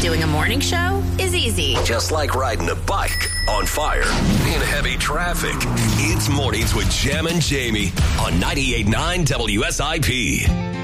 Doing a morning show is easy. Just like riding a bike on fire in heavy traffic. It's Mornings with Jam and Jamie on 98.9 WSIP.